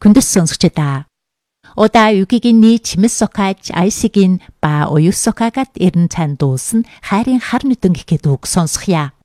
Күндс сонсогчдаа. Удаа югигийн чимэс сокаж айсигийн ба оюус сокагат эрен цан дуусан хайрын хар нүдэн гэхэд үг сонсхья.